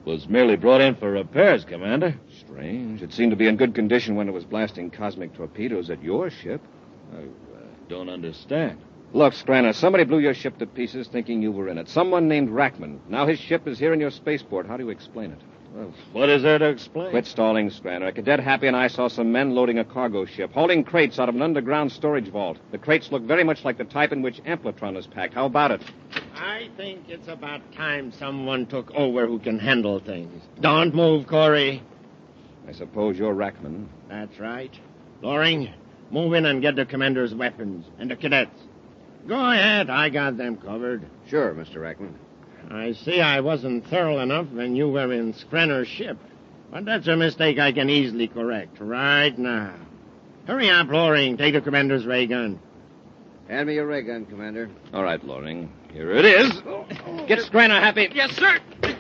Was merely brought in for repairs, Commander. Strange. It seemed to be in good condition when it was blasting cosmic torpedoes at your ship. I don't understand. Look, Scranner, somebody blew your ship to pieces thinking you were in it. Someone named Rackman. Now his ship is here in your spaceport. How do you explain it? Well, what is there to explain? Quit stalling, Scranner. Cadet Happy and I saw some men loading a cargo ship, hauling crates out of an underground storage vault. The crates look very much like the type in which Amplitron is packed. How about it? I think it's about time someone took over who can handle things. Don't move, Corey. I suppose you're Rackman. That's right. Loring, move in and get the commander's weapons and the cadets. Go ahead. I got them covered. Sure, Mr. Rackman. I see I wasn't thorough enough when you were in Skrenner's ship. But that's a mistake I can easily correct right now. Hurry up, Loring. Take the commander's ray gun. Hand me your ray gun, Commander. All right, Loring. Here it is. Get Scranner, Happy. Yes, sir.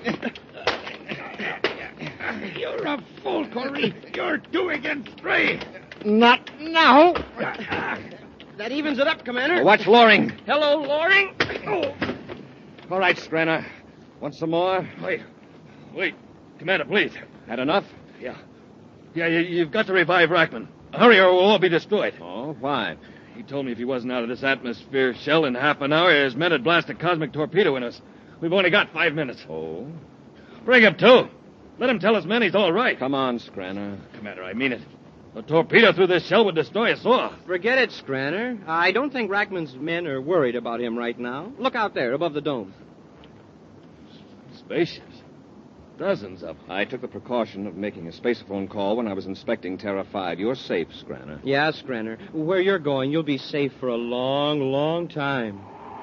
You're a fool, Corey. You're 2 against 3. Not now. That evens it up, Commander. Now watch Loring. Hello, Loring. All right, Scranner. Want some more? Wait. Commander, please. Had enough? Yeah, you've got to revive Rackman. Hurry or we'll all be destroyed. Oh, why? He told me if he wasn't out of this atmosphere shell in half an hour, his men would blast a cosmic torpedo in us. We've only got 5 minutes. Oh? Bring him, too. Let him tell his men he's all right. Come on, Scranner. Commander, I mean it. A torpedo through this shell would destroy us all. Forget it, Scranner. I don't think Rackman's men are worried about him right now. Look out there, above the dome. Spaceships. Dozens of them. I took the precaution of making a spacephone call when I was inspecting Terra 5. You're safe, Scranner. Yeah, Scranner. Where you're going, you'll be safe for a long, long time.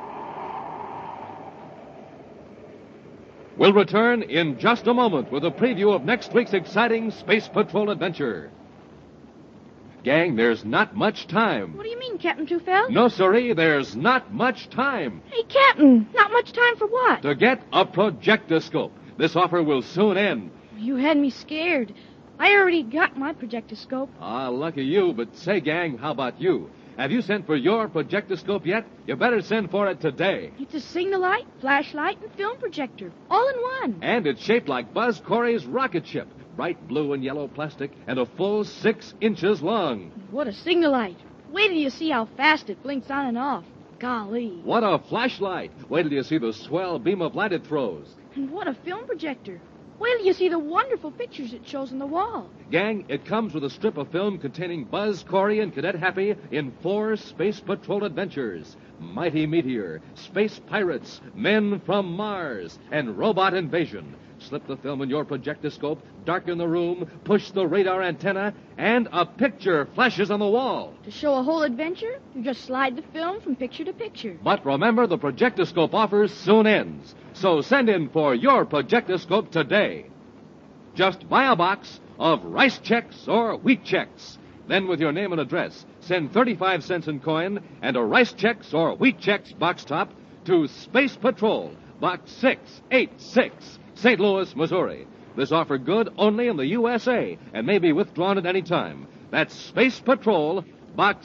We'll return in just a moment with a preview of next week's exciting Space Patrol adventure. Gang, there's not much time. What do you mean, Captain Tufel? No, sirree, there's not much time. Hey, Captain, not much time for what? To get a projectoscope. This offer will soon end. You had me scared. I already got my projectoscope. Ah, lucky you, but say, gang, how about you? Have you sent for your projectoscope yet? You better send for it today. It's a signal light, flashlight, and film projector, all in one. And it's shaped like Buzz Corey's rocket ship. Bright blue and yellow plastic and a full 6 inches long. What a signal light. Wait till you see how fast it blinks on and off. Golly. What a flashlight. Wait till you see the swell beam of light it throws. And what a film projector. Wait till you see the wonderful pictures it shows on the wall. Gang, it comes with a strip of film containing Buzz Corey and Cadet Happy in 4 Space Patrol adventures. Mighty Meteor, Space Pirates, Men from Mars, and Robot Invasion. Slip the film in your projectoscope, darken the room, push the radar antenna, and a picture flashes on the wall. To show a whole adventure, you just slide the film from picture to picture. But remember, the projectoscope offer soon ends. So send in for your projectoscope today. Just buy a box of rice checks or wheat checks. Then with your name and address, send 35 cents in coin and a rice checks or wheat checks box top to Space Patrol, Box 686, St. Louis, Missouri. This offer good only in the USA and may be withdrawn at any time. That's Space Patrol, Box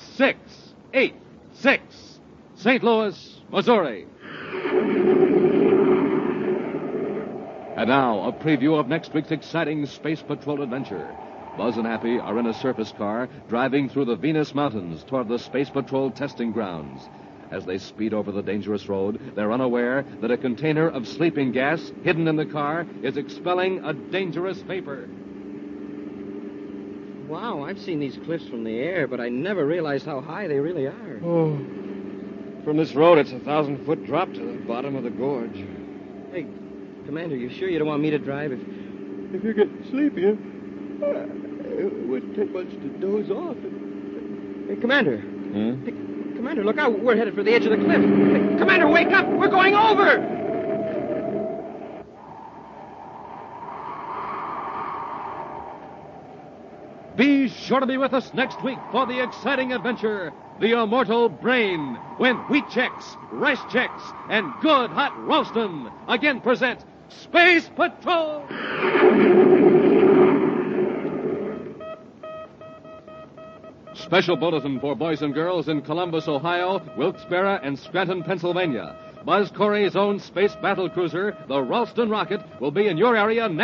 686, St. Louis, Missouri. And now, a preview of next week's exciting Space Patrol adventure. Buzz and Happy are in a surface car driving through the Venus Mountains toward the Space Patrol testing grounds. As they speed over the dangerous road, they're unaware that a container of sleeping gas hidden in the car is expelling a dangerous vapor. Wow, I've seen these cliffs from the air, but I never realized how high they really are. Oh. From this road, it's a 1,000-foot drop to the bottom of the gorge. Hey, Commander, you sure you don't want me to drive? If you get sleepy, it wouldn't take much to doze off. Hey, Commander. Hmm? Hey, Commander, look out. We're headed for the edge of the cliff. Hey, Commander, wake up. We're going over. Be sure to be with us next week for the exciting adventure, The Immortal Brain, when Wheat Checks, Rice Checks, and Good Hot Roastin' again present Space Patrol! Special bulletin for boys and girls in Columbus, Ohio, Wilkes-Barre, and Scranton, Pennsylvania. Buzz Corey's own space battle cruiser, the Ralston Rocket, will be in your area next